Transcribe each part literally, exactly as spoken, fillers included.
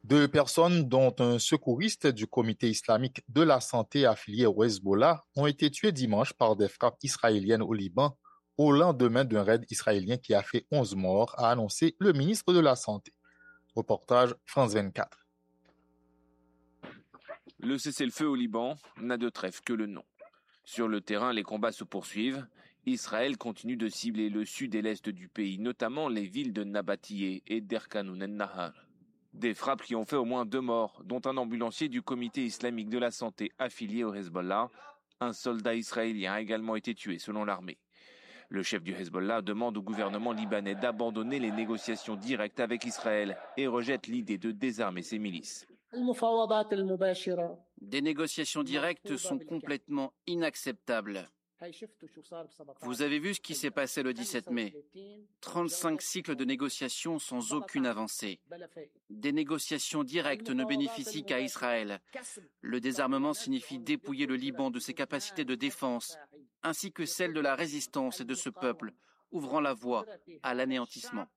Deux personnes, dont un secouriste du comité islamique de la santé affilié au Hezbollah, ont été tuées dimanche par des frappes israéliennes au Liban, au lendemain d'un raid israélien qui a fait onze morts, a annoncé le ministre de la Santé. Reportage France vingt-quatre. Le cessez-le-feu au Liban n'a de trêve que le nom. Sur le terrain, les combats se poursuivent. Israël continue de cibler le sud et l'est du pays, notamment les villes de Nabatiyeh et d'Erkanoun en-Nahar. Des frappes qui ont fait au moins deux morts, dont un ambulancier du comité islamique de la santé affilié au Hezbollah. Un soldat israélien a également été tué, selon l'armée. Le chef du Hezbollah demande au gouvernement libanais d'abandonner les négociations directes avec Israël et rejette l'idée de désarmer ses milices. Des négociations directes sont complètement inacceptables. Vous avez vu ce qui s'est passé le dix-sept mai. trente-cinq cycles de négociations sans aucune avancée. Des négociations directes ne bénéficient qu'à Israël. Le désarmement signifie dépouiller le Liban de ses capacités de défense, ainsi que celles de la résistance et de ce peuple, ouvrant la voie à l'anéantissement.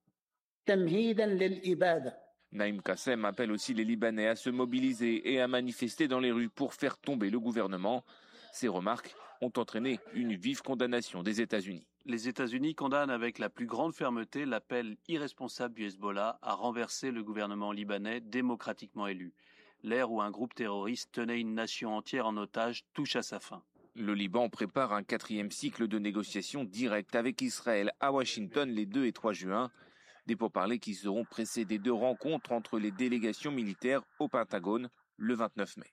Naïm Kassem appelle aussi les Libanais à se mobiliser et à manifester dans les rues pour faire tomber le gouvernement. Ces remarques ont entraîné une vive condamnation des États-Unis. Les États-Unis condamnent avec la plus grande fermeté l'appel irresponsable du Hezbollah à renverser le gouvernement libanais démocratiquement élu. L'ère où un groupe terroriste tenait une nation entière en otage touche à sa fin. Le Liban prépare un quatrième cycle de négociations directes avec Israël à Washington les deux et trois juin. Des pourparlers qui seront précédés de rencontres entre les délégations militaires au Pentagone le vingt-neuf mai.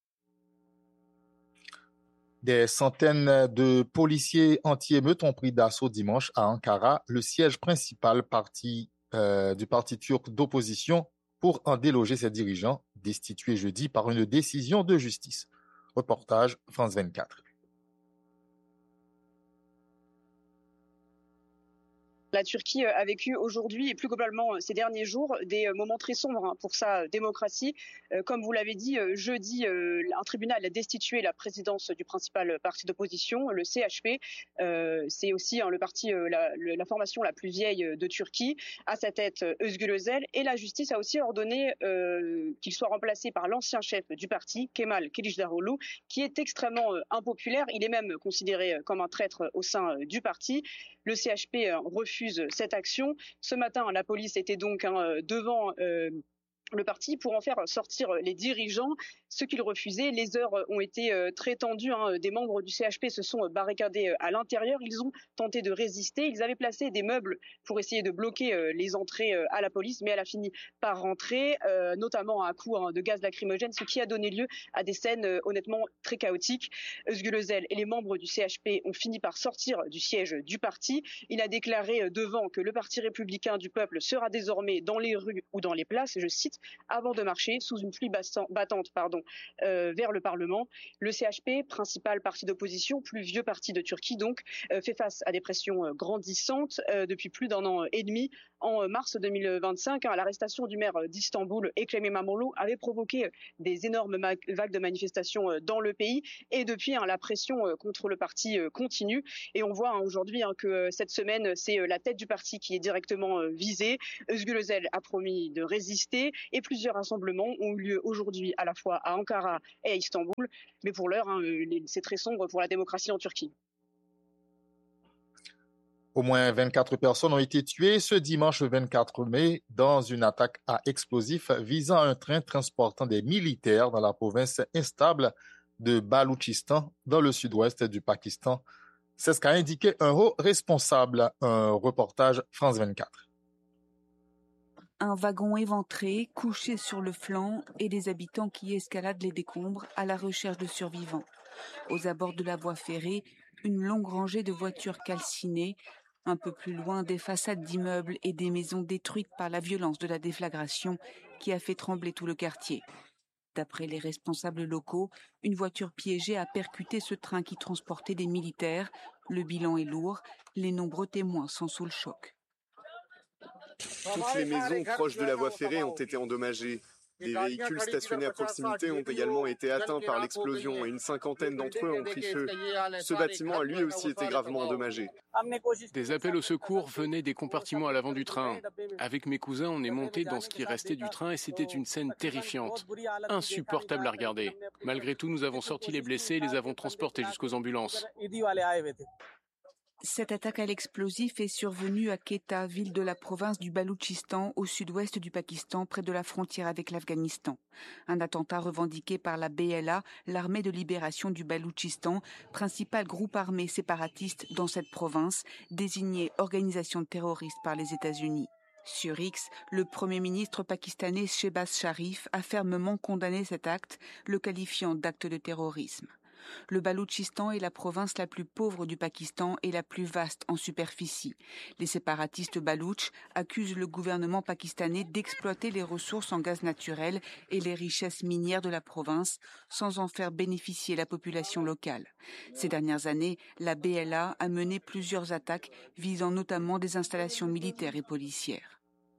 Des centaines de policiers anti-émeutes ont pris d'assaut dimanche à Ankara, le siège principal parti, euh, du parti turc d'opposition, pour en déloger ses dirigeants, destitués jeudi par une décision de justice. Reportage France vingt-quatre. La Turquie a vécu aujourd'hui et plus globalement ces derniers jours des moments très sombres pour sa démocratie. Comme vous l'avez dit, jeudi, un tribunal a destitué la présidence du principal parti d'opposition, le C H P. C'est aussi le parti, la, la formation la plus vieille de Turquie. À sa tête, Özgür Özel. Et la justice a aussi ordonné euh, qu'il soit remplacé par l'ancien chef du parti, Kemal Kılıçdaroğlu, qui est extrêmement impopulaire. Il est même considéré comme un traître au sein du parti. Le C H P refuse cette action. Ce matin, la police était donc hein, devant euh, le parti pour en faire sortir les dirigeants, ce qu'ils refusaient. Les heures ont été très tendues. Hein. Des membres du C H P se sont barricadés à l'intérieur. Ils ont tenté de résister. Ils avaient placé des meubles pour essayer de bloquer les entrées à la police, mais elle a fini par rentrer, euh, notamment à coups hein, de gaz lacrymogène, ce qui a donné lieu à des scènes euh, honnêtement très chaotiques. Özgür Özel et les membres du C H P ont fini par sortir du siège du parti. Il a déclaré devant que le Parti républicain du peuple sera désormais dans les rues ou dans les places, je cite, avant de marcher sous une pluie battante pardon, euh, vers le Parlement. Le C H P, principal parti d'opposition, plus vieux parti de Turquie donc, euh, fait face à des pressions euh, grandissantes euh, depuis plus d'un an et demi. En mars deux mille vingt-cinq, hein, l'arrestation du maire d'Istanbul, Ekrem İmamoğlu, avait provoqué des énormes vagues de manifestations euh, dans le pays. Et depuis, hein, la pression euh, contre le parti euh, continue. Et on voit hein, aujourd'hui hein, que euh, cette semaine, c'est euh, la tête du parti qui est directement euh, visée. Özgür Özel a promis de résister. Et plusieurs rassemblements ont eu lieu aujourd'hui à la fois à Ankara et à Istanbul. Mais pour l'heure, hein, c'est très sombre pour la démocratie en Turquie. Au moins vingt-quatre personnes ont été tuées ce dimanche vingt-quatre mai dans une attaque à explosifs visant un train transportant des militaires dans la province instable de Baloutchistan, dans le sud-ouest du Pakistan. C'est ce qu'a indiqué un haut responsable, un reportage France vingt-quatre. Un wagon éventré, couché sur le flanc, et des habitants qui escaladent les décombres à la recherche de survivants. Aux abords de la voie ferrée, une longue rangée de voitures calcinées. Un peu plus loin, des façades d'immeubles et des maisons détruites par la violence de la déflagration qui a fait trembler tout le quartier. D'après les responsables locaux, une voiture piégée a percuté ce train qui transportait des militaires. Le bilan est lourd. Les nombreux témoins sont sous le choc. Toutes les maisons proches de la voie ferrée ont été endommagées. Des véhicules stationnés à proximité ont également été atteints par l'explosion et une cinquantaine d'entre eux ont pris feu. Ce bâtiment a lui aussi été gravement endommagé. Des appels au secours venaient des compartiments à l'avant du train. Avec mes cousins, on est montés dans ce qui restait du train et c'était une scène terrifiante, insupportable à regarder. Malgré tout, nous avons sorti les blessés et les avons transportés jusqu'aux ambulances. Cette attaque à l'explosif est survenue à Quetta, ville de la province du Baloutchistan, au sud-ouest du Pakistan, près de la frontière avec l'Afghanistan. Un attentat revendiqué par la B L A, l'armée de libération du Baloutchistan, principal groupe armé séparatiste dans cette province, désigné organisation terroriste par les États-Unis. Sur X, le Premier ministre pakistanais Shehbaz Sharif a fermement condamné cet acte, le qualifiant d'acte de terrorisme. Le Baloutchistan est la province la plus pauvre du Pakistan et la plus vaste en superficie. Les séparatistes baloutches accusent le gouvernement pakistanais d'exploiter les ressources en gaz naturel et les richesses minières de la province sans en faire bénéficier la population locale. Ces dernières années, la B L A a mené plusieurs attaques visant notamment des installations militaires et policières.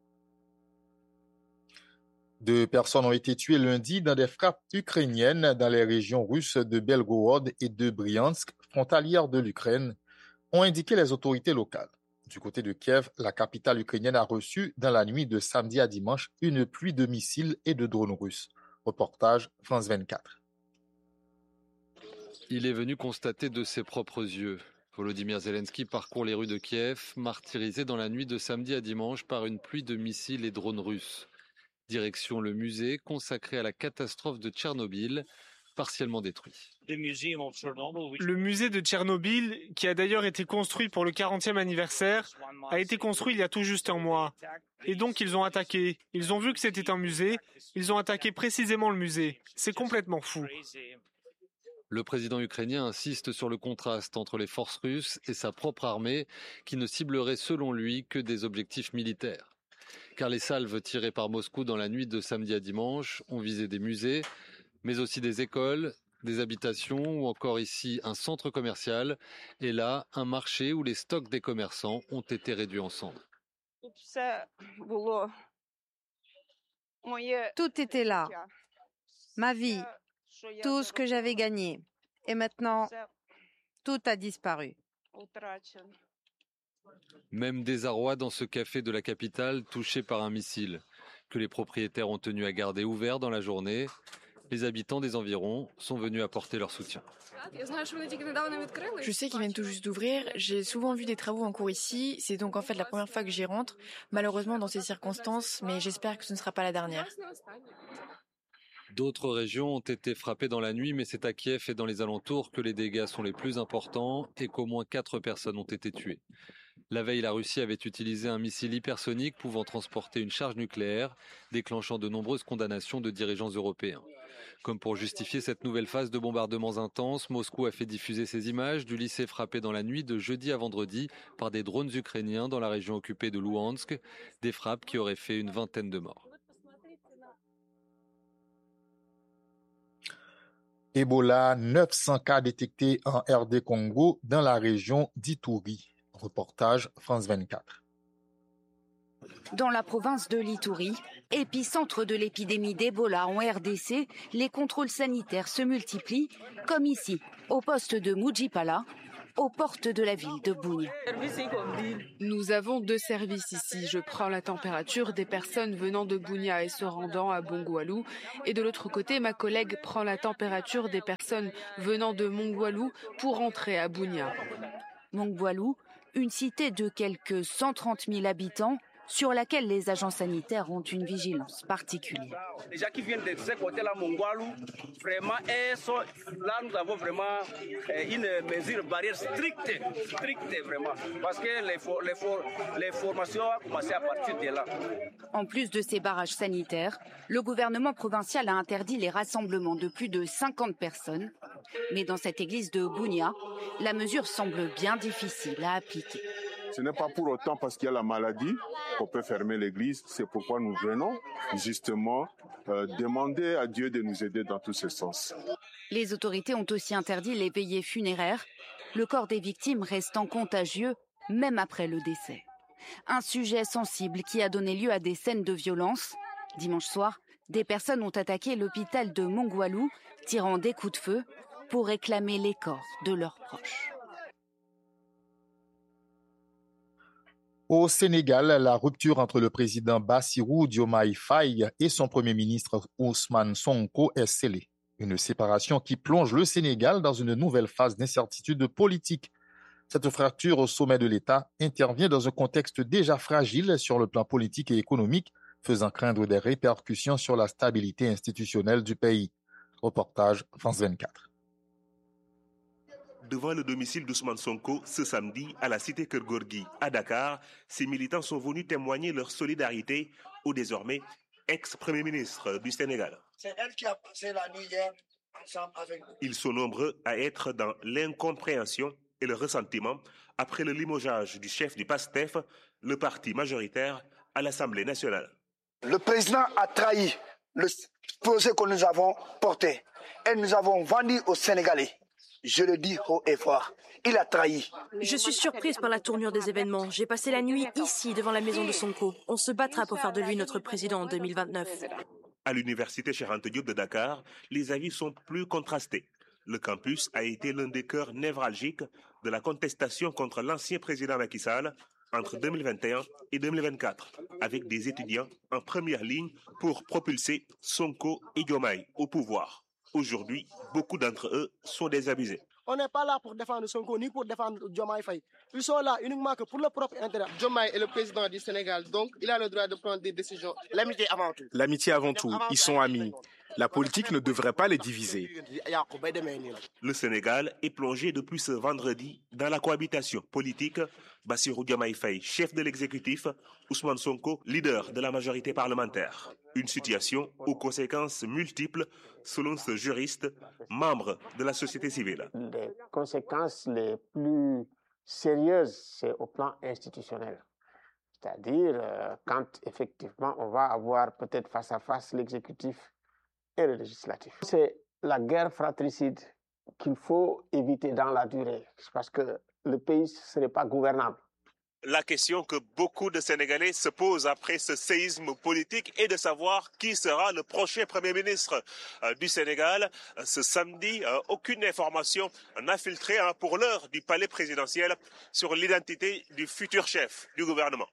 Deux personnes ont été tuées lundi dans des frappes ukrainiennes dans les régions russes de Belgorod et de Bryansk, frontalières de l'Ukraine, ont indiqué les autorités locales. Du côté de Kiev, la capitale ukrainienne a reçu dans la nuit de samedi à dimanche une pluie de missiles et de drones russes. Reportage France vingt-quatre. Il est venu constater de ses propres yeux. Volodymyr Zelensky parcourt les rues de Kiev, martyrisé dans la nuit de samedi à dimanche par une pluie de missiles et drones russes. Direction le musée consacré à la catastrophe de Tchernobyl, partiellement détruit. Le musée de Tchernobyl, qui a d'ailleurs été construit pour le quarantième anniversaire, a été construit il y a tout juste un mois. Et donc ils ont attaqué. Ils ont vu que c'était un musée. Ils ont attaqué précisément le musée. C'est complètement fou. Le président ukrainien insiste sur le contraste entre les forces russes et sa propre armée, qui ne ciblerait selon lui que des objectifs militaires. Car les salves tirées par Moscou dans la nuit de samedi à dimanche ont visé des musées, mais aussi des écoles, des habitations ou encore ici un centre commercial et là un marché où les stocks des commerçants ont été réduits en cendres. Tout était là, ma vie, tout ce que j'avais gagné. Et maintenant, tout a disparu. Même désarroi dans ce café de la capitale touché par un missile, que les propriétaires ont tenu à garder ouvert dans la journée. Les habitants des environs sont venus apporter leur soutien. Je sais qu'ils viennent tout juste d'ouvrir. J'ai souvent vu des travaux en cours ici. C'est donc en fait la première fois que j'y rentre. Malheureusement dans ces circonstances, mais j'espère que ce ne sera pas la dernière. D'autres régions ont été frappées dans la nuit, mais c'est à Kiev et dans les alentours que les dégâts sont les plus importants et qu'au moins quatre personnes ont été tuées. La veille, la Russie avait utilisé un missile hypersonique pouvant transporter une charge nucléaire, déclenchant de nombreuses condamnations de dirigeants européens. Comme pour justifier cette nouvelle phase de bombardements intenses, Moscou a fait diffuser ces images du lycée frappé dans la nuit de jeudi à vendredi par des drones ukrainiens dans la région occupée de Louhansk, des frappes qui auraient fait une vingtaine de morts. Ebola, neuf cents cas détectés en R D Congo dans la région d'Ituri. Reportage France vingt-quatre. Dans la province de l'Ituri, épicentre de l'épidémie d'Ebola en R D C, les contrôles sanitaires se multiplient, comme ici, au poste de Mujipala, aux portes de la ville de Bunia. Nous avons deux services ici. Je prends la température des personnes venant de Bunia et se rendant à Bongoualou. Et de l'autre côté, ma collègue prend la température des personnes venant de Mongoualou pour entrer à Bunia. Mongoualou, une cité de quelques cent trente mille habitants, sur laquelle les agents sanitaires ont une vigilance particulière. Les gens qui viennent de ce côté-là, Mongoualou, vraiment, sont, là, nous avons vraiment une mesure barrière stricte, stricte vraiment, parce que les, for, les, for, les formations ont commencé à partir de là. En plus de ces barrages sanitaires, le gouvernement provincial a interdit les rassemblements de plus de cinquante personnes. Mais dans cette église de Bunia, la mesure semble bien difficile à appliquer. Ce n'est pas pour autant parce qu'il y a la maladie qu'on peut fermer l'église. C'est pourquoi nous venons justement euh, demander à Dieu de nous aider dans tous ces sens. Les autorités ont aussi interdit les veillées funéraires, le corps des victimes restant contagieux même après le décès. Un sujet sensible qui a donné lieu à des scènes de violence. Dimanche soir, Des personnes ont attaqué l'hôpital de Mongwalu, tirant des coups de feu pour réclamer les corps de leurs proches. Au Sénégal, la rupture entre le président Bassirou Diomaye Faye et son premier ministre Ousmane Sonko est scellée. Une séparation qui plonge le Sénégal dans une nouvelle phase d'incertitude politique. Cette fracture au sommet de l'État intervient dans un contexte déjà fragile sur le plan politique et économique, faisant craindre des répercussions sur la stabilité institutionnelle du pays. Reportage France vingt-quatre. Devant le domicile d'Ousmane Sonko ce samedi à la cité Keur Gorgui à Dakar, ces militants sont venus témoigner leur solidarité au désormais ex-premier ministre du Sénégal. C'est elle qui a passé la nuit hier ensemble avec nous. Ils sont nombreux à être dans l'incompréhension et le ressentiment après le limogeage du chef du PASTEF, le parti majoritaire à l'Assemblée nationale. Le président a trahi le projet que nous avons porté et nous avons vendu aux Sénégalais. Je le dis haut et fort, il a trahi. Je suis surprise par la tournure des événements. J'ai passé la nuit ici, devant la maison de Sonko. On se battra pour faire de lui notre président en deux mille vingt-neuf. À l'université Cheikh Anta Diop de Dakar, les avis sont plus contrastés. Le campus a été l'un des cœurs névralgiques de la contestation contre l'ancien président Macky Sall entre deux mille vingt et un et deux mille vingt-quatre, avec des étudiants en première ligne pour propulser Sonko et Diomaye au pouvoir. Aujourd'hui, beaucoup d'entre eux sont désabusés. On n'est pas là pour défendre Sonko ni pour défendre Diomaye Faye. Ils sont là uniquement que pour leur propre intérêt. Diomaye est le président du Sénégal, donc il a le droit de prendre des décisions. L'amitié avant tout. L'amitié avant tout. Ils sont amis. La politique ne devrait pas les diviser. Le Sénégal est plongé depuis ce vendredi dans la cohabitation politique. Bassirou Diomaye Faye, chef de l'exécutif, Ousmane Sonko, leader de la majorité parlementaire. Une situation aux conséquences multiples, selon ce juriste, membre de la société civile. Les conséquences les plus sérieuses, c'est au plan institutionnel. C'est-à-dire euh, quand effectivement on va avoir peut-être face à face l'exécutif et le législatif. C'est la guerre fratricide qu'il faut éviter dans la durée, parce que le pays ne serait pas gouvernable. La question que beaucoup de Sénégalais se posent après ce séisme politique est de savoir qui sera le prochain Premier ministre euh, du Sénégal. Euh, ce samedi, euh, aucune information n'a filtré hein, pour l'heure du palais présidentiel sur l'identité du futur chef du gouvernement.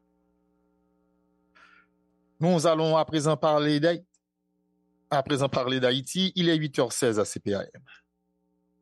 Nous allons à présent parler d'Haïti. À présent parler d'Haïti, il est huit heures seize à C P A M.